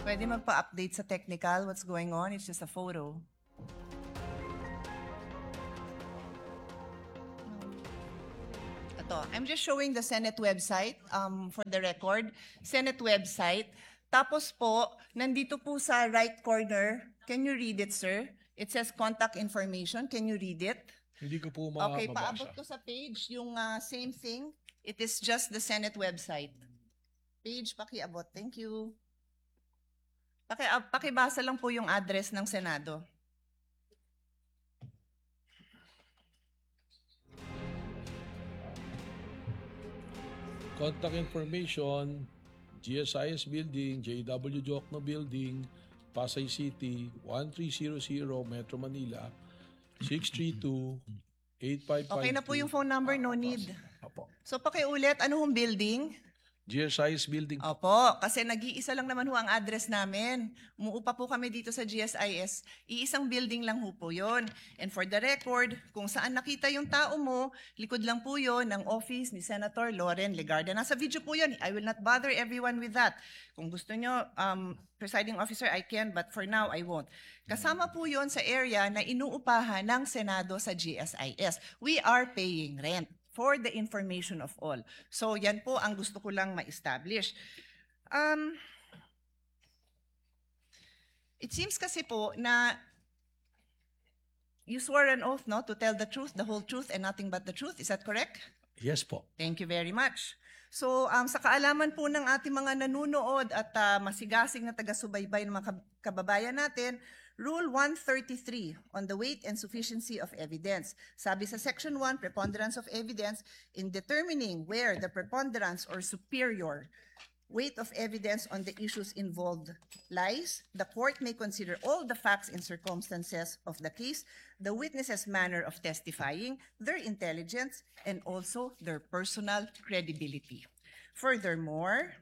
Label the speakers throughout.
Speaker 1: Pwede magpa-update sa technical what's going on. It's just a photo. Ito, I'm just showing the Senate website for the record. Senate website. Tapos po, nandito po sa right corner, can you read it, sir? It says contact information. Can you read it?
Speaker 2: Hindi ko po
Speaker 1: Okay,
Speaker 2: mabasa.
Speaker 1: paabot ko sa page yung same thing. It is just the Senate website. Page, pakiabot. Thank you. Pakibasa lang po yung address ng Senado.
Speaker 2: Contact information, GSIS Building, JW Jokno Building, Pasay City, 1300 Metro Manila, 632-8552.
Speaker 1: Okay na po yung phone number, no need.
Speaker 2: Opo.
Speaker 1: So pakiulit, ano hong building?
Speaker 2: GSIS Building.
Speaker 1: Opo, kasi nag-iisa lang naman ho ang address namin. Umuupa po kami dito sa GSIS. Iisang building lang ho po yun. And for the record, kung saan nakita yung tao mo, likod lang po yun ng office ni Senator Loren Legarda. Nasa video po yun. I will not bother everyone with that. Kung gusto nyo, presiding officer, I can, but for now, I won't. Kasama po yun sa area na inuupahan ng Senado sa GSIS. We are paying rent for the information of all. So yan po ang gusto ko lang ma-establish. It seems kasi po na you swore an oath, no, to tell the truth, the whole truth, and nothing but the truth. Is that correct?
Speaker 2: Yes po.
Speaker 1: Thank you very much. So sa kaalaman po ng ating mga nanunood at masigasig na taga-subaybay ng mga kababayan natin, Rule 133 on the weight and sufficiency of evidence. Sabi sa Section 1, preponderance of evidence, in determining where the preponderance or superior weight of evidence on the issues involved lies, the court may consider all the facts and circumstances of the case, the witness's manner of testifying, their intelligence, and also their personal credibility. Furthermore,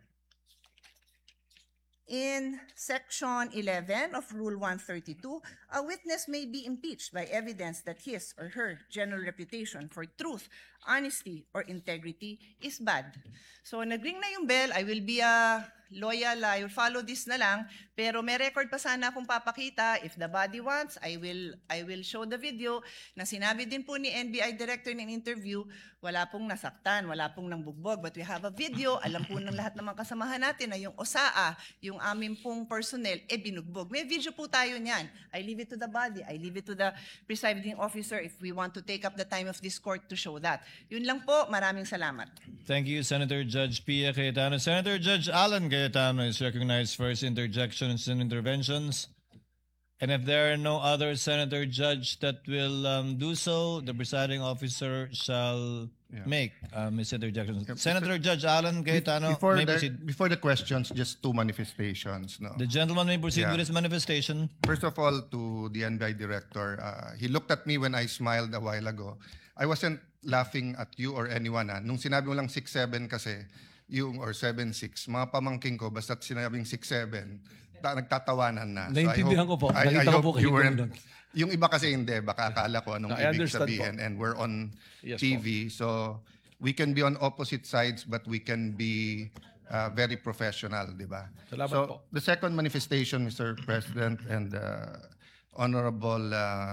Speaker 1: in Section 11 of Rule 132, a witness may be impeached by evidence that his or her general reputation for truth, honesty, or integrity is bad. So nag-ring na yung bell, I will be loyal, I will follow this na lang, pero may record pa sana akong papakita. If the body wants, I will show the video na sinabi din po ni NBI Director in interview, wala pong nasaktan, wala pong nangbugbog, but we have a video, alam po ng lahat ng mga kasamahan natin na yung OSAA, yung aming pong personnel, binugbog. May video po tayo niyan. I leave it to the body, I leave it to the presiding officer if we want to take up the time of this court to show that. Yun lang po, maraming salamat.
Speaker 3: Thank you, Senator Judge Pia Cayetano. Senator Judge Alan Cayetano is recognized for his interjections and interventions. And if there are no other Senator Judge that will do so, the presiding officer shall make his interjections. Senator Judge Alan Cayetano, may proceed.
Speaker 4: Before the questions, just two manifestations. No?
Speaker 3: The gentleman may proceed with his manifestation.
Speaker 4: First of all, to the NBI director, he looked at me when I smiled a while ago. I wasn't laughing at you or anyone. Nung sinabi mo lang 6'7" kasi, yung or 7'6", mga pamangking ko, basta't sinabing 6'7", nagtatawanan na.
Speaker 2: Naintindihan ko po.
Speaker 4: I
Speaker 2: Nakita ko po
Speaker 4: hope you
Speaker 2: kayo
Speaker 4: weren't,
Speaker 2: doon.
Speaker 4: yung iba kasi hindi, baka akala ko anong
Speaker 2: I
Speaker 4: ibig
Speaker 2: understand
Speaker 4: sabihin.
Speaker 2: po.
Speaker 4: And we're on
Speaker 2: Yes
Speaker 4: TV, so we can be on opposite sides, but we can be very professional, di ba?
Speaker 2: Salamat
Speaker 4: so,
Speaker 2: po.
Speaker 4: the second manifestation, Mr. President and Honorable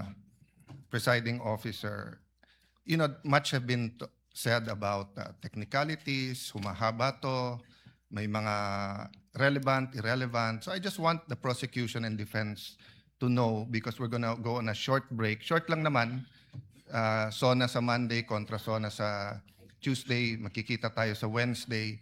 Speaker 4: Presiding Officer, you know, much have been said about technicalities, humahaba to, may mga relevant, irrelevant. So I just want the prosecution and defense to know, because we're gonna go on a short break. Short lang naman, SONA sa Monday kontra SONA sa Tuesday, makikita tayo sa Wednesday.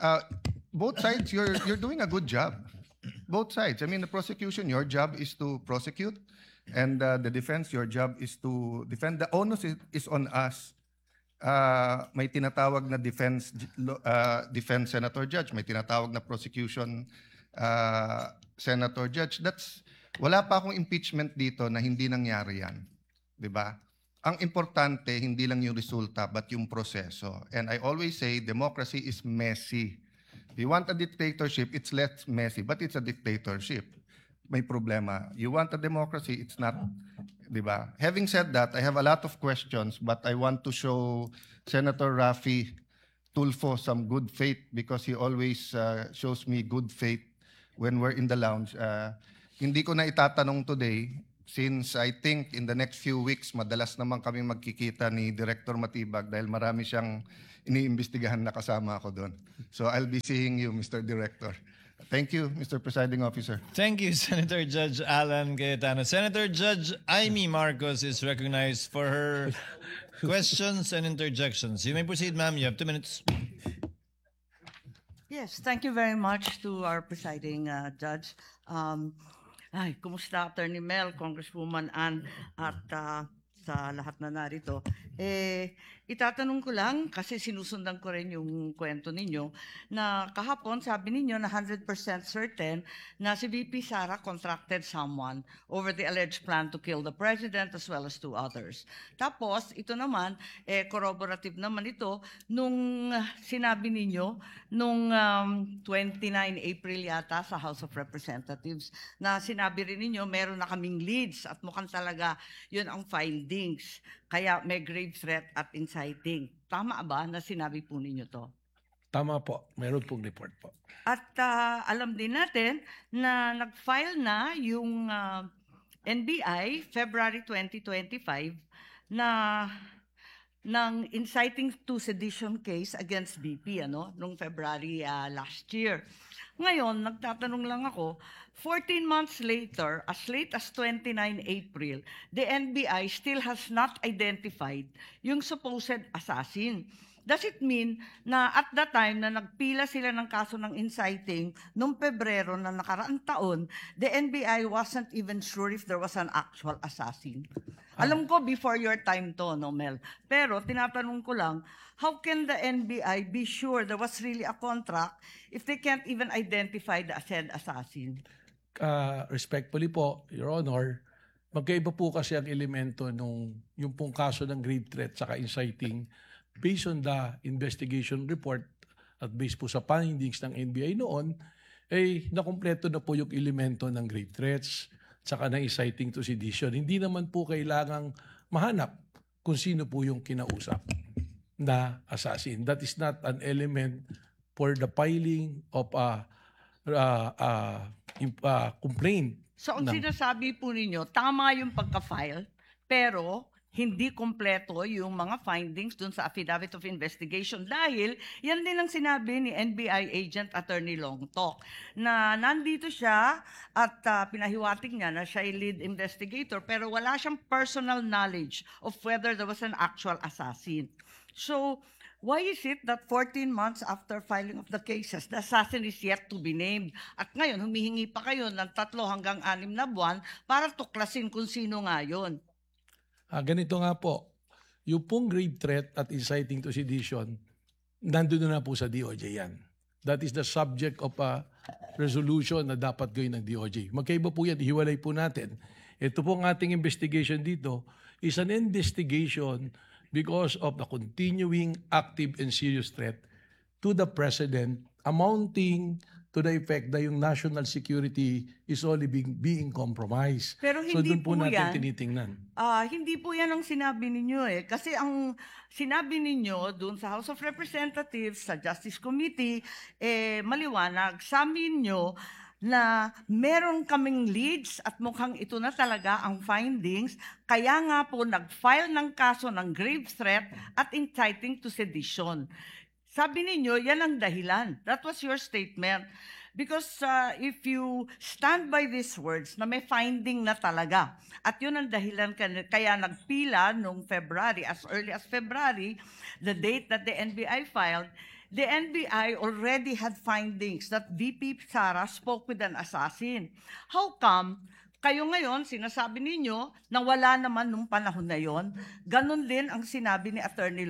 Speaker 4: Both sides, you're doing a good job. Both sides. I mean, the prosecution, your job is to prosecute, and the defense, your job is to defend. The onus is on us. May tinatawag na defense senator judge, may tinatawag na prosecution senator judge. Wala pa akong impeachment dito na hindi nangyari yan. 'Di ba? Ang importante, hindi lang yung resulta, but yung proseso. And I always say, democracy is messy. If you want a dictatorship, it's less messy, but it's a dictatorship. May problema. You want a democracy, it's not. Diba? Having said that, I have a lot of questions, but I want to show Senator Raffy Tulfo some good faith, because he always shows me good faith when we're in the lounge. Hindi ko na itatanong today since I think in the next few weeks, madalas naman kami magkikita ni Director Matibag dahil marami siyang iniimbestigahan na kasama ako doon. So I'll be seeing you, Mr. Director. Thank you, Mr. Presiding Officer.
Speaker 3: Thank you, Senator Judge Alan Cayetano. Senator Judge Amy Marcos is recognized for her questions and interjections. You may proceed, ma'am. You have 2 minutes.
Speaker 5: Yes, thank you very much to our presiding judge. Kumusta Attorney Mel, Congresswoman Ann, at sa lahat na narito. Itatanong ko lang, kasi sinusundan ko rin yung kwento ninyo, na kahapon sabi ninyo na 100% certain na si VP Sara contracted someone over the alleged plan to kill the president as well as 2 others. Tapos, ito naman, corroborative naman ito, nung sinabi ninyo, nung 29 April yata sa House of Representatives, na sinabi rin ninyo, meron na kaming leads at mukhang talaga yun ang findings. Kaya may grave threat at inciting. Tama ba na sinabi po ninyo to?
Speaker 2: Tama po. Meron pong report po.
Speaker 5: At alam din natin na nag-file na yung NBI February 2025 na ng inciting to sedition case against BP nung February last year. Ngayon, nagtatanong lang ako, 14 months later, as late as 29 April, the NBI still has not identified yung supposed assassin. Does it mean na at that time na nagpila sila ng kaso ng inciting noong Pebrero na nakaraang taon, the NBI wasn't even sure if there was an actual assassin? Alam ko before your time to, no, Mel? Pero tinatanong ko lang, how can the NBI be sure there was really a contract if they can't even identify the said assassin?
Speaker 2: Respectfully po, Your Honor, magkaiba po kasi ang elemento nung yung pong kaso ng grave threat saka inciting based on the investigation report at based po sa findings ng NBI noon, nakumpleto na po yung elemento ng grave threats saka ng inciting to sedition. Hindi naman po kailangang mahanap kung sino po yung kinausap na assassin. That is not an element for the filing of a complaint.
Speaker 5: So ang sinasabi po ninyo, tama yung pagka-file, pero hindi kompleto yung mga findings dun sa affidavit of investigation dahil yan din ang sinabi ni NBI agent Attorney Longtok na nandito siya at pinahiwatig niya na siya ay lead investigator pero wala siyang personal knowledge of whether there was an actual assassin. So, why is it that 14 months after filing of the cases, the assassin is yet to be named? At ngayon, humihingi pa kayo ng 3 hanggang 6 na buwan para tuklasin kung sino nga yun.
Speaker 2: Ganito nga po, yung pong grave threat at inciting to sedition, nandun na po sa DOJ yan. That is the subject of a resolution na dapat gawin ng DOJ. Magkaiba po yan, ihiwalay po natin. Ito po ang ating investigation dito is an investigation because of the continuing active and serious threat to the President amounting to the effect that yung national security is only being compromised.
Speaker 5: Pero
Speaker 2: So
Speaker 5: hindi
Speaker 2: doon po
Speaker 5: po
Speaker 2: natin
Speaker 5: yan.
Speaker 2: tinitingnan.
Speaker 5: Hindi po yan ang sinabi ninyo eh. Kasi ang sinabi ninyo doon sa House of Representatives, sa Justice Committee, maliwanag, sa amin nyo na meron kaming leads at mukhang ito na talaga ang findings. Kaya nga po nag-file ng kaso ng grave threat at inciting to sedition. Sabi ninyo, yan ang dahilan. That was your statement. Because if you stand by these words na may finding na talaga, at yun ang dahilan kaya nagpila noong February, as early as February, the date that the NBI filed, the NBI already had findings that VP Sara spoke with an assassin. How come kayo ngayon, sinasabi ninyo na wala naman nung panahon na yon? Ganon din ang sinabi ni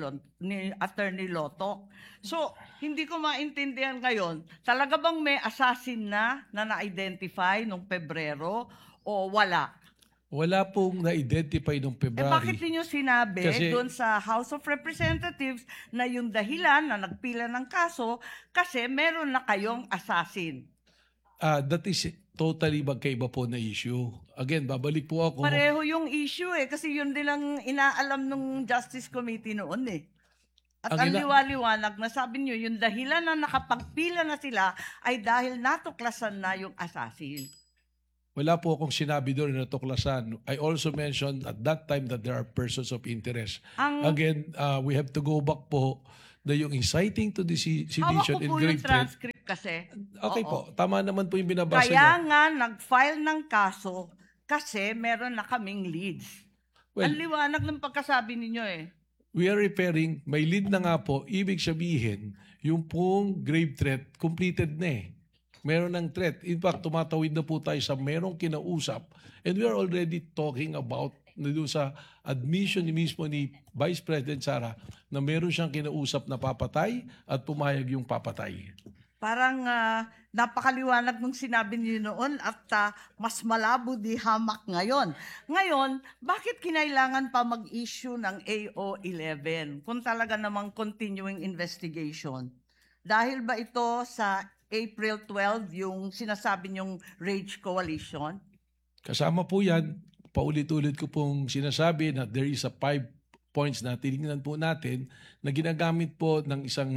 Speaker 5: Attorney Lotok. So, hindi ko maintindihan ngayon, talaga bang may assassin na na-identify nung Pebrero o wala?
Speaker 2: Wala pong na-identify nung February.
Speaker 5: Bakit niyo sinabi doon sa House of Representatives na yung dahilan na nagpila ng kaso kasi meron na kayong assassin?
Speaker 2: That is totally magkaiba po na issue. Again, babalik po ako.
Speaker 5: Pareho yung issue kasi yun din ang inaalam ng Justice Committee noon . At ang liwaliwanag na sabi niyo, yung dahilan na nakapagpila na sila ay dahil natuklasan na yung assassin.
Speaker 2: Wala po akong sinabi doon na natuklasan. I also mentioned at that time that there are persons of interest. Again, we have to go back po na yung inciting to the
Speaker 5: Hawak
Speaker 2: sedition
Speaker 5: ko
Speaker 2: and
Speaker 5: po yung
Speaker 2: grave threat.
Speaker 5: transcript kasi.
Speaker 2: Okay
Speaker 5: Oo.
Speaker 2: po, tama naman po yung binabasa
Speaker 5: Kaya
Speaker 2: niyo.
Speaker 5: nga nag-file ng kaso kasi meron na kaming leads.
Speaker 2: Well,
Speaker 5: Ang liwanag ng pagkasabi ninyo eh.
Speaker 2: we are referring, may lead na nga po, ibig sabihin, yung pong grave threat, completed na eh. Meron ng threat. In fact, tumatawid na po tayo sa merong kinausap. And we are already talking about doon sa admission ni mismo ni Vice President Sara na meron siyang kinausap na papatay at pumayag yung papatay.
Speaker 5: Parang napakaliwanag nung sinabi niyo noon at mas malabo di hamak ngayon. Ngayon, bakit kinailangan pa mag-issue ng AO11 kung talaga namang continuing investigation? Dahil ba ito sa April 12 yung sinasabi niyong Rage Coalition?
Speaker 2: Kasama po yan, paulit-ulit ko pong sinasabi na there is a 5 points na tinignan po natin na ginagamit po ng isang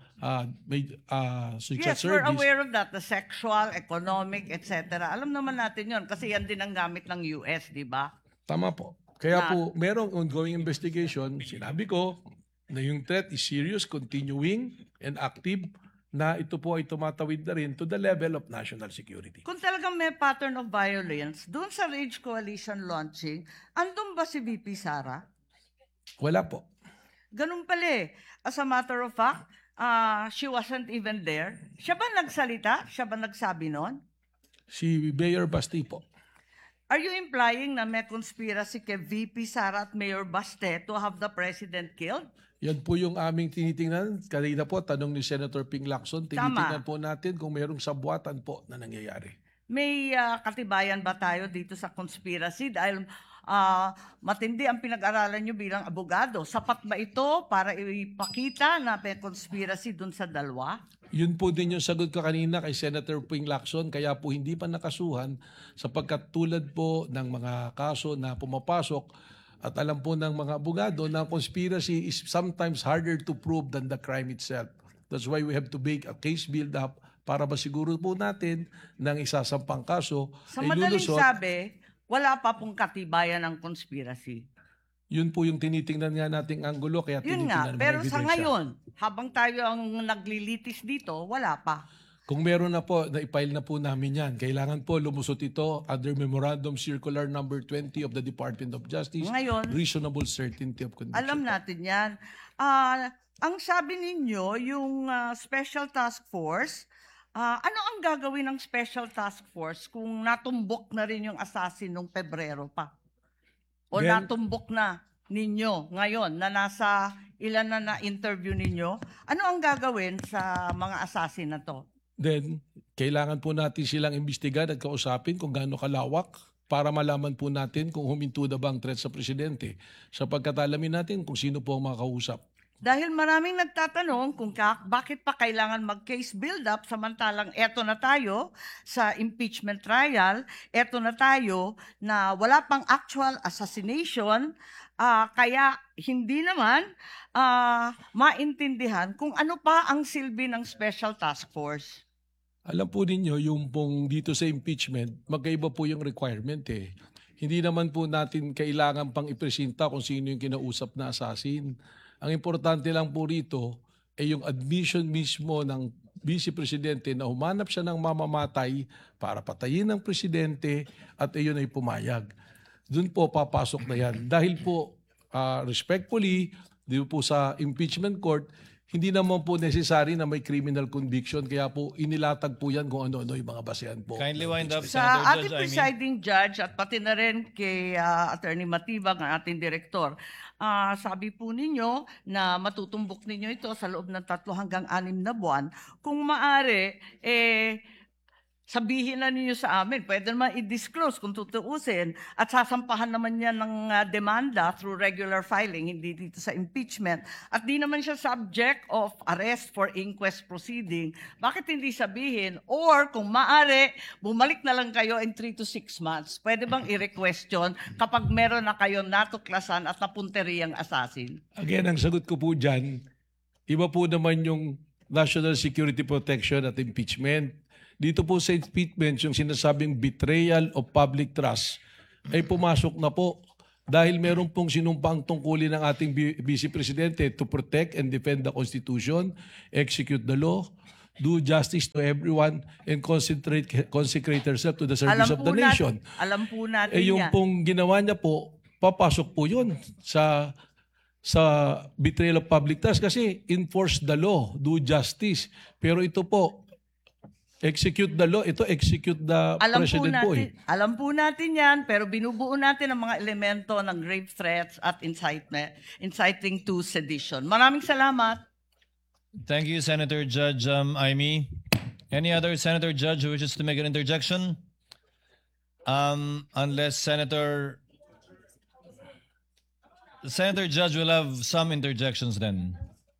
Speaker 2: secret
Speaker 5: Yes, we're
Speaker 2: service.
Speaker 5: aware of that. The sexual, economic, etc. Alam naman natin yon kasi yan din ang gamit ng US, di ba?
Speaker 2: Tama po. Kaya po, merong ongoing investigation. Sinabi ko na yung threat is serious, continuing, and active, na ito po ay tumatawid na rin to the level of national security.
Speaker 5: Kung talagang may pattern of violence, doon sa Rage Coalition launching, andun ba si VP Sara?
Speaker 2: Wala po.
Speaker 5: Ganun pala eh. As a matter of fact, she wasn't even there. Siya ba nagsalita? Siya ba nagsabi nun?
Speaker 2: Si Mayor Basti po.
Speaker 5: Are you implying na may conspiracy kay VP Sara at Mayor Baste to have the president killed?
Speaker 2: Yan po yung aming tinitingnan. Kanina po, tanong ni Senator Ping Lacson, tinitingnan po natin kung mayroong sabwatan po na nangyayari.
Speaker 5: May katibayan ba tayo dito sa conspiracy? Dahil matindi ang pinag-aralan nyo bilang abogado. Sapat ba ito para ipakita na may conspiracy dun sa dalawa?
Speaker 2: Yun po din yung sagot ko kanina kay Senator Ping Lacson, kaya po hindi pa nakasuhan sapagkat tulad po ng mga kaso na pumapasok at alam po ng mga abogado na conspiracy is sometimes harder to prove than the crime itself. That's why we have to make a case build-up para masiguro po natin ng isasampang kaso
Speaker 5: Sa
Speaker 2: ay
Speaker 5: madaling
Speaker 2: lulusot.
Speaker 5: sabi, wala pa pong katibayan ng conspiracy.
Speaker 2: Yun po yung tinitingnan nga nating anggulo kaya
Speaker 5: Yun
Speaker 2: tinitingnan
Speaker 5: nga, pero sa
Speaker 2: ebidensya.
Speaker 5: ngayon, habang tayo ang naglilitis dito, wala pa.
Speaker 2: Kung meron na po, na-file na po namin yan. Kailangan po lumusot ito under Memorandum Circular Number 20 of the Department of Justice.
Speaker 5: Ngayon,
Speaker 2: reasonable certainty of conviction.
Speaker 5: alam natin yan. Ang sabi ninyo, yung Special Task Force, ano ang gagawin ng Special Task Force kung natumbok na rin yung assassin nung Pebrero pa? O
Speaker 2: Then,
Speaker 5: natumbok na ninyo ngayon na nasa ilan na na-interview ninyo? Ano ang gagawin sa mga assassin na to?
Speaker 2: Then, kailangan po natin silang imbestigan at kausapin kung gaano kalawak para malaman po natin kung huminto na ba ang threat sa presidente. Sapagkat alamin natin kung sino po ang makakausap.
Speaker 5: Dahil maraming nagtatanong kung bakit pa kailangan mag-case build-up samantalang eto na tayo sa impeachment trial, eto na tayo na wala pang actual assassination, kaya hindi naman maintindihan kung ano pa ang silbi ng Special Task Force.
Speaker 2: Alam po ninyo, yung pong dito sa impeachment, magkaiba po yung requirement eh. Hindi naman po natin kailangan pang ipresenta kung sino yung kinausap na assassin. Ang importante lang po rito ay yung admission mismo ng Vice Presidente na humanap siya ng mamamatay para patayin ng Presidente at iyon ay pumayag. Doon po papasok na yan. Dahil po, respectfully, dito po sa impeachment court, hindi naman po necessary na may criminal conviction. Kaya po inilatag po yan kung ano-ano yung mga basehan po.
Speaker 3: Kindly wind up,
Speaker 5: Sa
Speaker 3: Senator
Speaker 5: ating
Speaker 3: Judge.
Speaker 5: presiding judge at pati na rin kay Attorney Matibag, ang ating direktor, sabi po ninyo na matutumbok ninyo ito sa loob ng 3 hanggang 6 na buwan. Kung maaari, sabihin na ninyo sa amin, pwede naman i-disclose kung tutuusin at sasampahan naman yan ng demanda through regular filing, hindi dito sa impeachment. At di naman siya subject of arrest for inquest proceeding. Bakit hindi sabihin? Or kung maaari, bumalik na lang kayo in 3 to 6 months. Pwede bang i-requestion kapag meron na kayo natuklasan at napunteriyang assassin?
Speaker 2: Again, ang sagot ko po dyan, Iba po naman yung national security protection at impeachment. Dito po sa impeachment, yung sinasabing betrayal of public trust ay pumasok na po dahil meron pong sinumpang tungkulin ng ating Vice Presidente to protect and defend the Constitution, execute the law, do justice to everyone, and consecrate herself to the service of the nation.
Speaker 5: Alam po natin
Speaker 2: Yung
Speaker 5: yan.
Speaker 2: pong ginawa niya po, papasok po yun sa betrayal of public trust kasi enforce the law, do justice. Pero ito po, execute the law, ito execute the president po eh.
Speaker 5: Alam po natin yan, pero binubuo natin ang mga elemento ng grave threats at inciting to sedition. Maraming salamat.
Speaker 3: Thank you, Senator Judge Aimee. Any other Senator Judge who wishes to make an interjection? Unless Senator Judge will have some interjections then.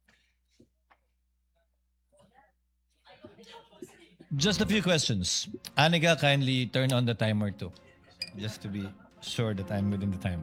Speaker 3: Just a few questions. Anika, kindly turn on the timer too, just to be sure that I'm within the time.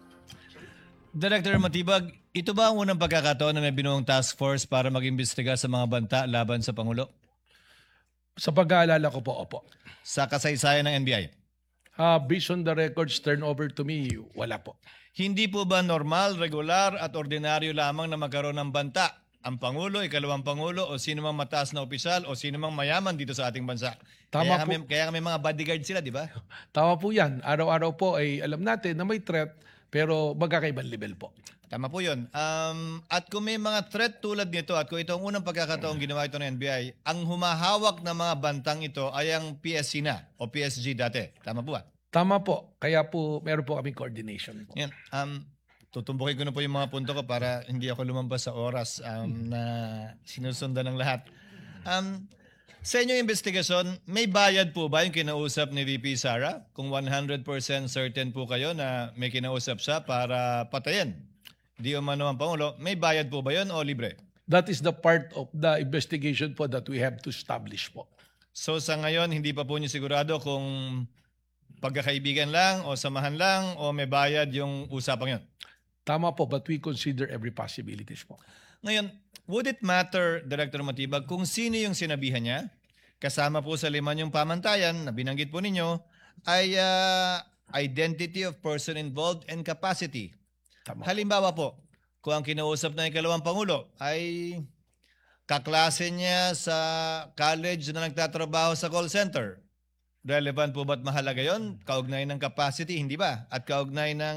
Speaker 3: Director Matibag, ito ba ang unang pagkakataon na may binuong task force para mag-imbestiga sa mga banta laban sa Pangulo?
Speaker 2: Sa pag-aalala ko po, opo.
Speaker 3: Sa kasaysayan ng NBI?
Speaker 2: Based on the records turned over to me, wala po.
Speaker 3: Hindi po ba normal, regular at ordinaryo lamang na magkaroon ng banta ang Pangulo, ikalawang Pangulo o sino mang mataas na opisyal o sino mang mayaman dito sa ating bansa?
Speaker 2: Tama
Speaker 3: kaya kami mga bodyguard sila, di ba?
Speaker 2: Tama po yan. Araw-araw po ay alam natin na may threat pero magkakaibang level po.
Speaker 3: Tama po yun. At kung may mga threat tulad nito at kung ito ang unang pagkakataong ginawa ito ng NBI, ang humahawak na mga bantang ito ay ang PSC na o PSG dati. Tama po ba?
Speaker 2: Tama po. Kaya po meron po kaming coordination po.
Speaker 3: Yan. Tutumbukin ko na po yung mga punto ko para hindi ako lumampas sa oras na sinusundan ng lahat. Sa inyong investigasyon, may bayad po ba yung kinausap ni VP Sara? Kung 100% certain po kayo na may kinausap siya para patayin di umano ang Pangulo, may bayad po ba yun o libre?
Speaker 2: That is the part of the investigation po that we have to establish po.
Speaker 3: So sa ngayon, hindi pa po niyo sigurado kung pagkakaibigan lang o samahan lang o may bayad yung usapang yun?
Speaker 2: Tama po, but we consider every possibilities po.
Speaker 3: Ngayon, would it matter, Director Matibag, kung sino yung sinabihan niya? Kasama po sa 5 yung pamantayan na binanggit po ninyo ay identity of person involved and capacity.
Speaker 2: Tama.
Speaker 3: Halimbawa po, kung ang kinausap na ikalawang Pangulo ay kaklase niya sa college na nagtatrabaho sa call center, relevant po ba't mahalaga yon? Kaugnay ng capacity, hindi ba? At kaugnay ng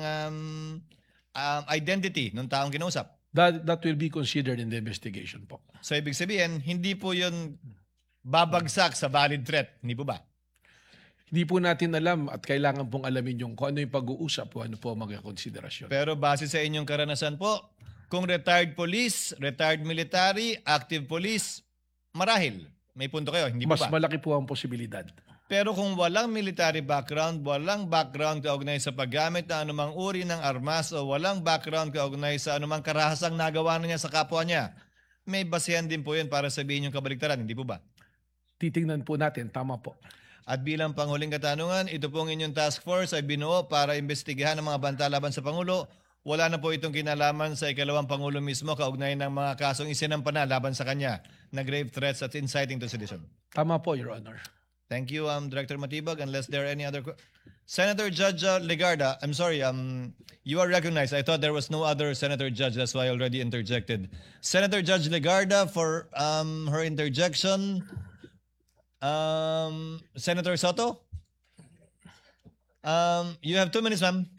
Speaker 3: identity ng taong kinausap.
Speaker 2: That will be considered in the investigation po.
Speaker 3: So ibig sabihin, hindi po yun babagsak sa valid threat, hindi po ba?
Speaker 2: Hindi po natin alam at kailangan pong alamin yung kung ano yung pag-uusap o ano po ang mga konsiderasyon.
Speaker 3: Pero base sa inyong karanasan po, kung retired police, retired military, active police, marahil. May punto kayo, hindi po
Speaker 2: Mas
Speaker 3: ba?
Speaker 2: malaki po ang posibilidad.
Speaker 3: Pero kung walang military background, walang background kaugnay sa paggamit ng anumang uri ng armas o walang background kaugnay sa anumang karahasang nagawa na niya sa kapwa niya, may basehan din po yun para sabihin yung kabaligtaran, hindi po ba?
Speaker 2: Titingnan po natin, tama po.
Speaker 3: At bilang panghuling katanungan, ito pong inyong task force ay binuo para imbestigahan ang mga banta laban sa Pangulo. Wala na po itong kinalaman sa ikalawang Pangulo mismo kaugnay ng mga kasong isinampa na laban sa kanya na grave threats at inciting to sedition.
Speaker 2: Tama po, Your Honor.
Speaker 3: Thank you, Director Matibag. Unless there are any other Senator Judge Legarda, I'm sorry, you are recognized. I thought there was no other Senator Judge. That's why I already interjected. Senator Judge Legarda for her interjection. Senator Soto? You have 2 minutes, ma'am.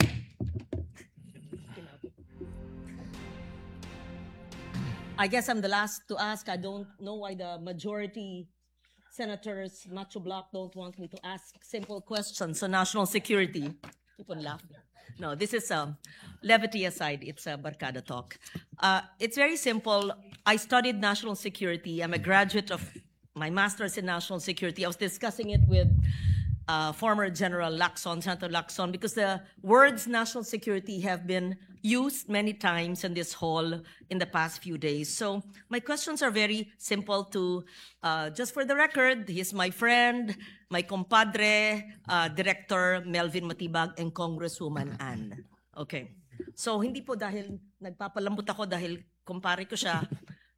Speaker 6: I guess I'm the last to ask. I don't know why the majority senators, Macho Block, don't want me to ask simple questions on national security. Keep on laughing. No, this is levity aside. It's a barkada talk. It's very simple. I studied national security. I'm a graduate of my master's in national security. I was discussing it with former General Lacson, Senator Lacson, because the words national security have been used many times in this hall in the past few days. So my questions are very simple to, just for the record, he's my friend, my compadre, Director Melvin Matibag, and Congresswoman Ann. Okay. So hindi po dahil nagpapalambot ako dahil kumpare ko siya,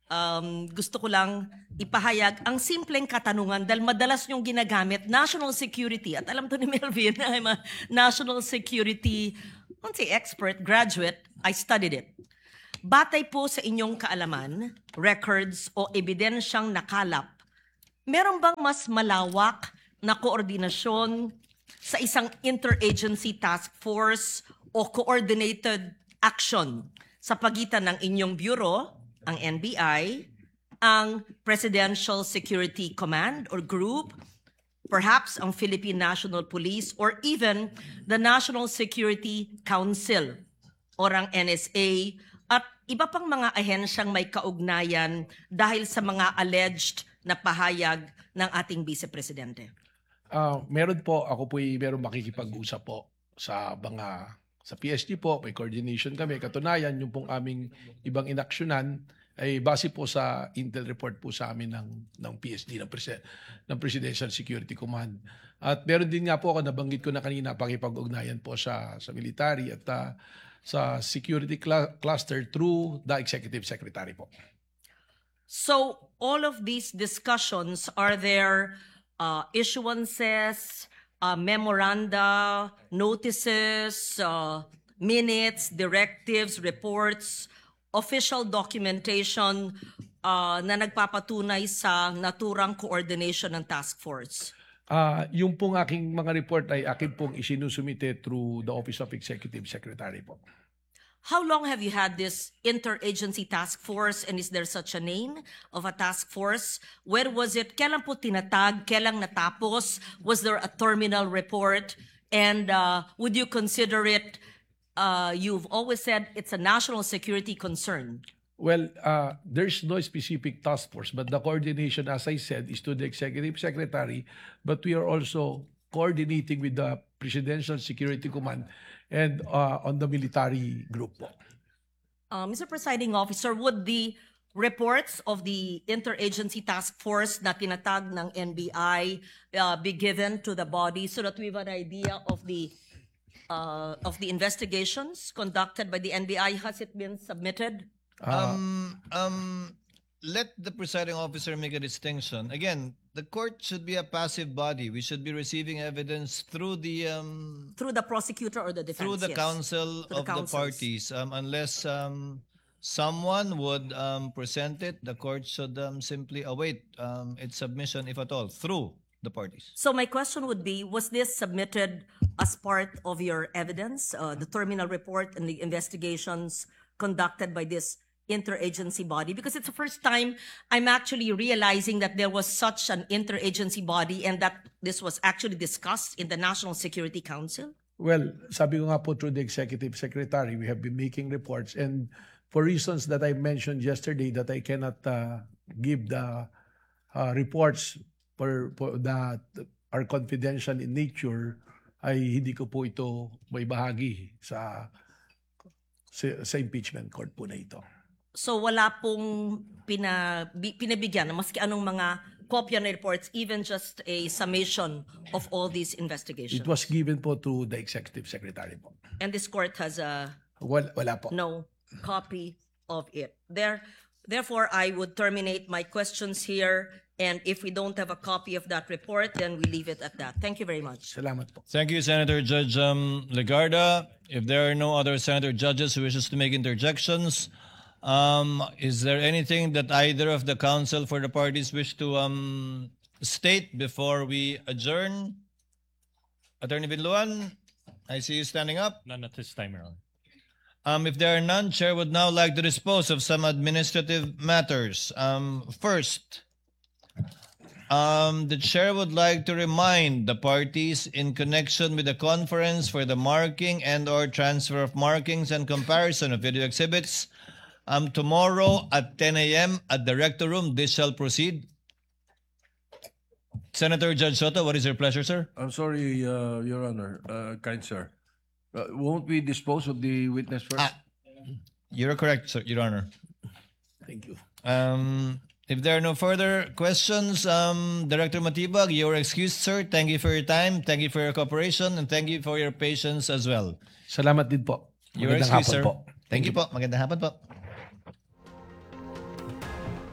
Speaker 6: gusto ko lang ipahayag ang simpleng katanungan dahil madalas niyong ginagamit, national security. At alam to ni Melvin, I'm a national security, I won't say expert, graduate, I studied it. Batay po sa inyong kaalaman, records o ebidensyang nakalap, meron bang mas malawak na koordinasyon sa isang interagency task force o coordinated action sa pagitan ng inyong bureau, ang NBI, ang Presidential Security Command or Group, perhaps ang Philippine National Police, or even the National Security Council or ang NSA, at iba pang mga ahensyang may kaugnayan dahil sa mga alleged na pahayag ng ating Vice Presidente?
Speaker 2: Meron po, ako po meron makikipag-usap po sa PSG po, may coordination kami. Katunayan, yung pong aming ibang inaksyonan ay base po sa intel report po sa amin ng PSD, ng Presidential Security Command. At meron din nga po ako, nabanggit ko na kanina, pakipag-ugnayan po sa military at sa security cluster through the Executive Secretary po.
Speaker 6: So all of these discussions, are there issuances, memoranda, notices, minutes, directives, reports, official documentation na nagpapatunay sa naturang coordination ng task force?
Speaker 2: Yung pong aking mga report ay akin pong isinusumite through the Office of Executive Secretary po.
Speaker 6: How long have you had this interagency task force, and is there such a name of a task force? Where was it? Kailan po tinatag? Kailan natapos? Was there a terminal report? And would you consider it, you've always said it's a national security concern.
Speaker 2: Well, there's no specific task force, but the coordination, as I said, is to the Executive Secretary, but we are also coordinating with the Presidential Security Command and on the military group po.
Speaker 6: Mr. Presiding Officer, would the reports of the interagency task force na tinatag ng NBI be given to the body so that we have an idea of the investigations conducted by the NBI? Has it been submitted?
Speaker 3: Let the presiding officer make a distinction. Again, the court should be a passive body. We should be receiving evidence through the
Speaker 6: prosecutor or the defense?
Speaker 3: through the
Speaker 6: yes.
Speaker 3: counsel
Speaker 6: Through
Speaker 3: of the
Speaker 6: counsels.
Speaker 3: parties. Unless someone would present it, the court should simply await its submission, if at all, through the parties.
Speaker 6: So my question would be, was this submitted as part of your evidence, the terminal report and the investigations conducted by this interagency body? Because it's the first time I'm actually realizing that there was such an interagency body and that this was actually discussed in the National Security Council.
Speaker 2: Well, sabi ko nga po through the Executive Secretary, we have been making reports, and for reasons that I mentioned yesterday that I cannot give the reports for that are confidential in nature, ay hindi ko po ito may bahagi sa impeachment court po na ito.
Speaker 6: So wala pong pinabigyan na maski anong mga kopya ng reports, even just a summation of all these investigations.
Speaker 2: It was given po to the Executive Secretary po.
Speaker 6: And this court has
Speaker 2: Wala po.
Speaker 6: no copy of it. Therefore, I would terminate my questions here. And if we don't have a copy of that report, then we leave it at that. Thank you very much.
Speaker 2: Salamat po.
Speaker 3: Thank you, Senator Judge Legarda. If there are no other senator judges who wishes to make interjections, is there anything that either of the counsel for the parties wish to state before we adjourn? Attorney Binluan, I see you standing up.
Speaker 7: None at this time, Your Honor.
Speaker 3: If there are none, Chair would now like to dispose of some administrative matters. First, the Chair would like to remind the parties in connection with the conference for the marking and/or transfer of markings and comparison of video exhibits tomorrow at 10 a.m. at the Rector Room. This shall proceed. Senator Judge Soto, what is your pleasure, sir?
Speaker 8: I'm sorry, Your Honor, kind sir. Won't we dispose of the witness first?
Speaker 3: You're correct, sir, Your Honor.
Speaker 2: Thank you.
Speaker 3: If there are no further questions, Director Matibag, you're excused, sir. Thank you for your time. Thank you for your cooperation, and thank you for your patience as well.
Speaker 2: Salamat din po.
Speaker 3: You're
Speaker 2: Magandang
Speaker 3: excused,
Speaker 2: hapon
Speaker 3: sir.
Speaker 2: po.
Speaker 3: Thank you po. Magandang hapon po.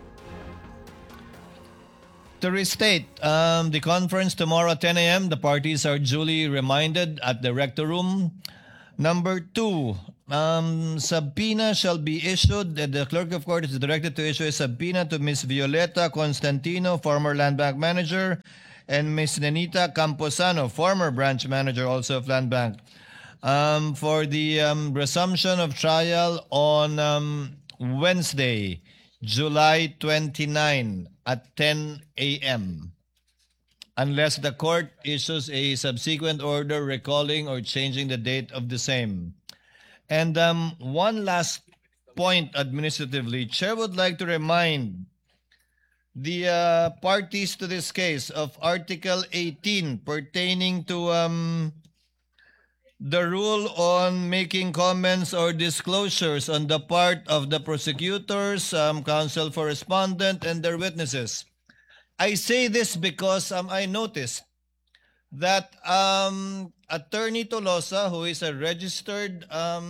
Speaker 3: To restate, the conference tomorrow at 10 a.m., the parties are duly reminded at the Rector Room. Number 2, subpoena shall be issued. The clerk of court is directed to issue a subpoena to Ms. Violeta Constantino, former Land Bank manager, and Ms. Nenita Camposano, former branch manager also of Land Bank, for the resumption of trial on Wednesday, July 29 at 10 a.m. unless the court issues a subsequent order recalling or changing the date of the same. And one last point administratively, Chair would like to remind the parties to this case of Article 18 pertaining to the rule on making comments or disclosures on the part of the prosecutors, counsel for respondent, and their witnesses. I say this because I noticed that Attorney Tolosa, who is a registered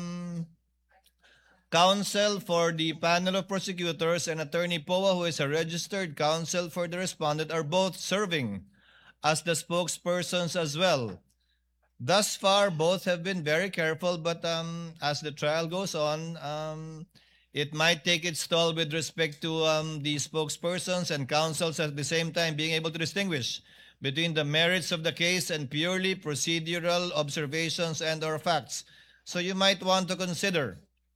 Speaker 3: counsel for the panel of prosecutors, and Attorney Poa, who is a registered counsel for the respondent, are both serving as the spokespersons as well. Thus far, both have been very careful, but as the trial goes on, it might take its toll with respect to the spokespersons and counsels at the same time being able to distinguish between the merits of the case and purely procedural observations and or facts. So you might want to consider,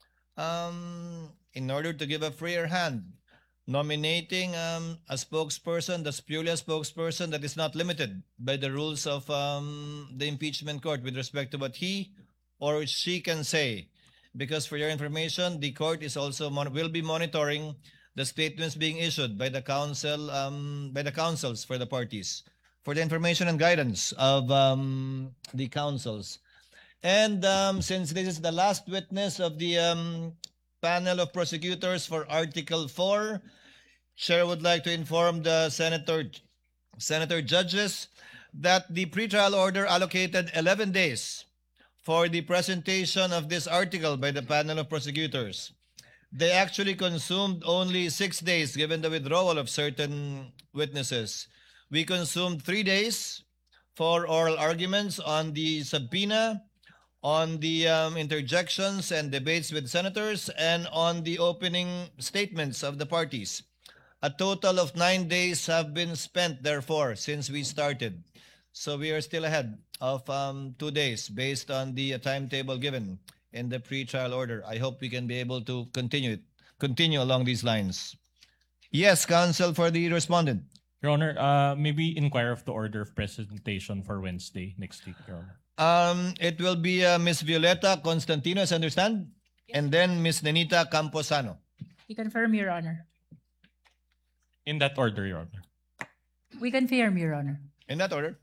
Speaker 3: in order to give a freer hand, nominating a spokesperson that's purely a spokesperson that is not limited by the rules of the impeachment court with respect to what he or she can say. Because for your information, the court is also will be monitoring the statements being issued by the counsel, by the counsels for the parties, for the information and guidance of the counsels. And since this is the last witness of the panel of prosecutors for Article 4, Chair would like to inform the senator judges that the pretrial order allocated 11 days for the presentation of this article by the panel of prosecutors. They actually consumed only 6 days given the withdrawal of certain witnesses. We consumed 3 days for oral arguments on the subpoena, on the interjections and debates with senators, and on the opening statements of the parties. A total of 9 days have been spent, therefore, since we started. So we are still ahead of 2 days based on the timetable given in the pre-trial order. I hope we can be able to continue along these lines. Yes, counsel for the respondent.
Speaker 7: Your Honor, maybe inquire of the order of presentation for Wednesday next week, Your Honor.
Speaker 3: It will be Ms. Violeta Constantino, as I understand, and then Ms. Nenita Camposano.
Speaker 9: We confirm, Your Honor.
Speaker 7: In that order, Your Honor.
Speaker 9: We confirm, Your Honor.
Speaker 3: In that order.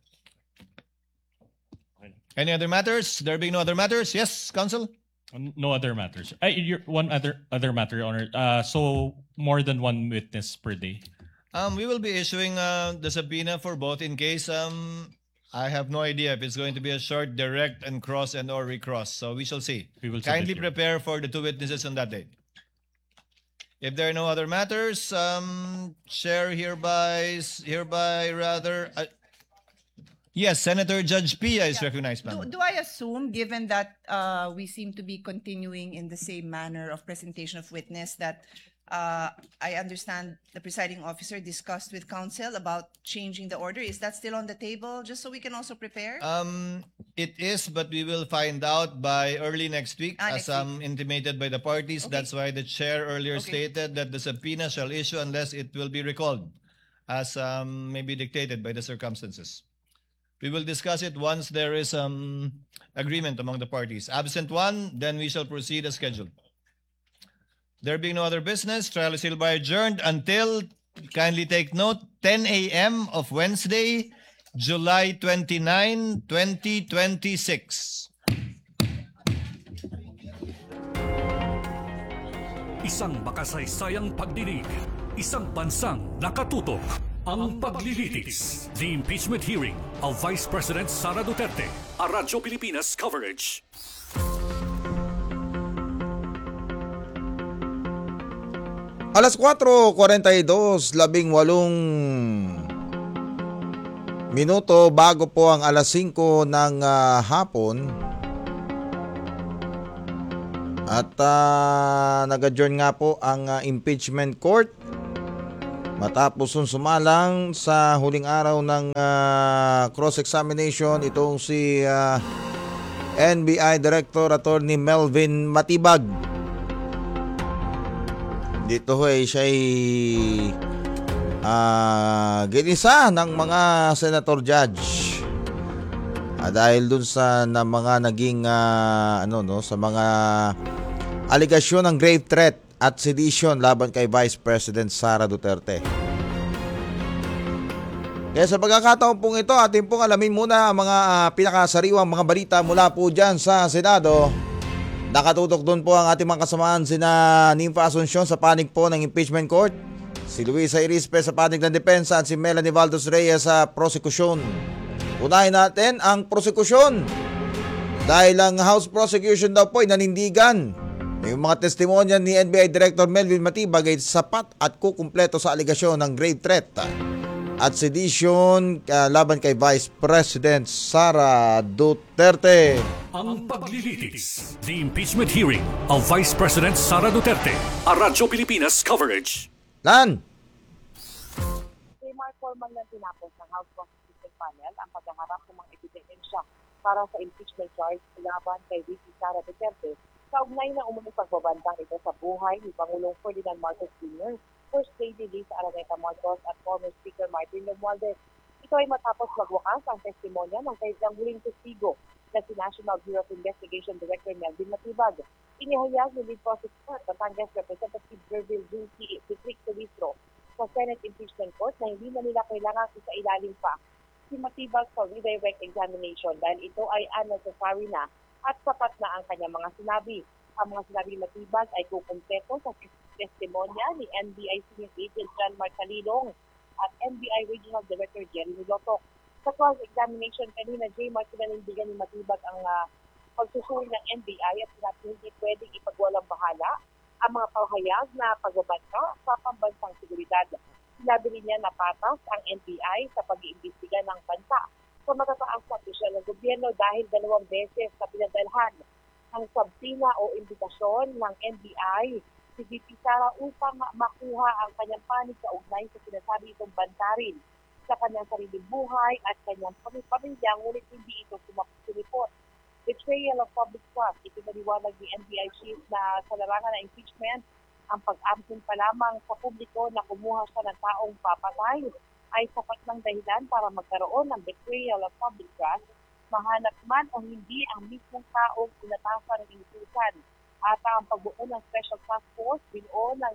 Speaker 3: Any other matters? There being no other matters? Yes, counsel?
Speaker 7: No other matters. One other matter, Your Honor. So more than one witness per day.
Speaker 3: We will be issuing the subpoena for both in case I have no idea if it's going to be a short, direct, and cross and or recross. So we shall see.
Speaker 7: We will
Speaker 3: Kindly
Speaker 7: submit, Your
Speaker 3: prepare for the 2 witnesses on that day. If there are no other matters, Chair yes, Senator Judge Pia is recognized, ma'am.
Speaker 1: Do I assume, given that we seem to be continuing in the same manner of presentation of witness, that I understand the presiding officer discussed with counsel about changing the order? Is that still on the table, just so we can also prepare?
Speaker 3: It is, but we will find out by early next week,
Speaker 1: Next
Speaker 3: as
Speaker 1: week.
Speaker 3: intimated by the parties.
Speaker 1: Okay.
Speaker 3: That's why the chair earlier
Speaker 1: Okay.
Speaker 3: stated that the subpoena shall issue unless it will be recalled, as may be dictated by the circumstances. We will discuss it once there is agreement among the parties. Absent one, then we shall proceed as scheduled. There being no other business, trial is hereby adjourned until, kindly take note, 10 a.m. of Wednesday, July 29, 2026.
Speaker 10: Isang makasaysayang pagdinig, isang bansang nakatutok. Ang paglilitis, the impeachment hearing of Vice President Sara Duterte, a Radyo Pilipinas coverage.
Speaker 11: Alas 4:42, 18 minuto bago po ang alas 5 ng hapon. At nag-adjourn nga po ang impeachment court matapos sumalang sa huling araw ng cross-examination itong si NBI Director Attorney Melvin Matibag. Dito siya ay ginisa ng mga senator judge dahil dun sa mga naging sa mga aligasyon ng grave threat at sedition laban kay Vice President Sara Duterte. Kaya sa pagkakataon pong ito, atin pong alamin muna ang mga pinakasariwang mga balita mula po dyan sa Senado. Nakatutok doon po ang ating mga kasamaan sina Nympha Asuncion sa panig po ng impeachment court, si Luisa Irispe sa panig ng depensa at si Melanie Valdos Reyes sa prosekusyon. Unahin natin ang prosekusyon dahil ang House prosecution daw po ay nanindigan. Yung mga testimonya ni NBI Director Melvin Matibag ay sapat at kukumpleto sa aligasyon ng grave threat at sedition laban kay Vice President Sara Duterte.
Speaker 10: Ang paglilitis, the impeachment hearing of Vice President Sara Duterte, a Radyo Pilipinas coverage.
Speaker 11: Lan!
Speaker 12: Kay Mark Forman na tinapos ng House Constitution Panel ang paghaharap ng mga ebidensya para sa impeachment charge laban kay VP Sara Duterte kaugnay na umuling pagbabanta ito sa buhay ni Pangulong Ferdinand Marcos Jr., First Lady Lisa Araneta Marcos at former Speaker Martin Romualdez. Ito ay matapos magwakas ang testimonya ng kanilang huling testigo na si National Bureau of Investigation Director Melvin Matibag. Inihayag ni Lead Prosecutor Batangas Representative Gerville Junsi District Solistro sa Senate Impeachment Court na hindi na nila kailangan isailalim pa si Matibag sa redirect examination dahil ito ay unnecessary na at sapat na ang kanyang mga sinabi. Ang mga sinabi ni Matibag ay kukumpleto sa testimonya ni NBI Senior Agent John Marcalilong at NBI Regional Director Jerry Milotok. Sa cross-examination kanina, J. Mark, pinanindigan ni Matibag ang pagsusuri ng NBI at sinabi hindi pwedeng ipagwalang bahala ang mga pahayag na pagbabanta sa pambansang seguridad. Sinabi rin niya na patas ang NBI sa pag-iimbestiga ng bansa sa matataas na opisyal ng gobyerno dahil 2 beses sa pinadalhan ang sabtina o imbitasyon ng NBI si VP Sara upang makuha ang kanyang panig sa ugnay sa sinasabi itong bantarin sa kanyang sariling buhay at kanyang pamilya, ngunit hindi ito sumapot. Betrayal of public trust, ipinaliwanag ni NBI chief na sa larangan ng impeachment, ang pag-absent pa lamang sa publiko na kumuha siya ng taong papatay ay sapat ng dahilan para magkaroon ng betrayal of public trust, mahanap man o hindi ang mismong taong inatasan ng inutusan. At ang pagbuo ng Special Task Force, binuo ng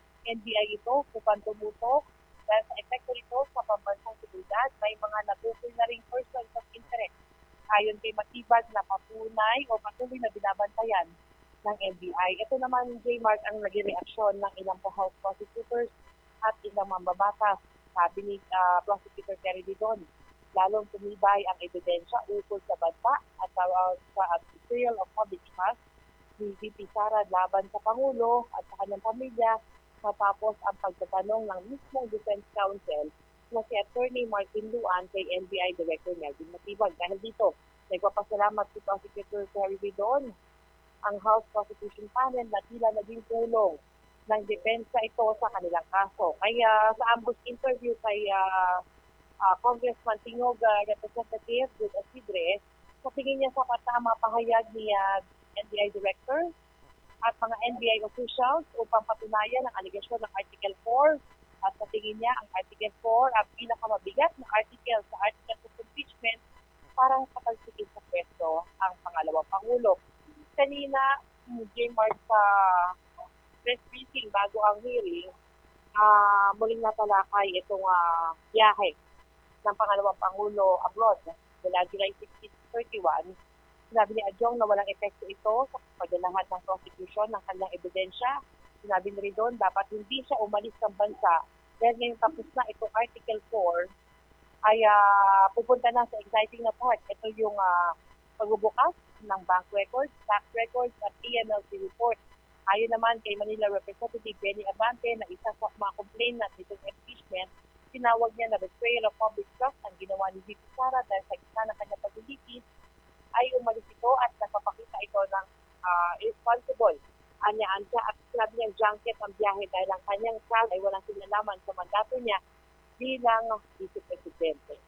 Speaker 12: NBI ito upang tumutok dahil sa epekto nito sa pambansang seguridad, may mga natukoy na ring persons of interest. Ayon kay Matibag na patunay o patuloy na binabantayan ng NBI. Ito naman, J. Mark, ang naging reaksyon ng ilang House prosecutors at ilang mambabatas. Sabi ni Prosecutor Terry Didon, lalong tumibay ang ebidensya ukol sa bansa at sa betrayal of public trust ni VP Sara laban sa Pangulo at sa kanyang pamilya matapos ang pagtatanong ng mismong Defense Counsel na si Attorney Martin Luan kay NBI Director Melvin Matibag. Dahil dito, nagpapasalamat si Prosecutor Terry Didon ang House Prosecution Panel na tila naging tulong ng depensa ito sa kanilang kaso. Kaya sa ambush interview kay Congressman Tingog Representative Jude Asidre, sa tingin niya sapat na mapahayag ni NBI Director at mga NBI officials upang patunayan ang aligasyon ng Article 4 at sa tingin niya ang Article 4 ang pinakamabigat na article sa Article of Impeachment para sa pagsigit sa pwesto ang pangalawang Pangulo. Kanina, J. Mark, sa press briefing bago ang hearing, muling natalakay itong biyahe ng pangalawang Pangulo abroad mula July 16 to 31. Sinabi ni Adjong na walang epekto ito sa pagdalahan ng prosecution ng kanilang ebidensya. Sinabi ni Ridon, dapat hindi siya umalis ng bansa dahil ngayon tapos na itong Article 4 ay pupunta na sa exciting na part. Ito yung pagbubukas ng bank records, tax records at PMLC report. Ayon naman kay Manila Representative Benny Abante na isa sa mga complainant nitong impeachment, si tinawag niya na betrayal of public trust ang ginawa ni VP Sara dahil sa gitna ng kanyang paglilitis ay umalis ito at nagpapakita ito ng irresponsible. Anyaan siya at sinabi niyang junket ang biyahe dahil ang kanyang child ay walang kinalaman sa mandato niya bilang vice presidente.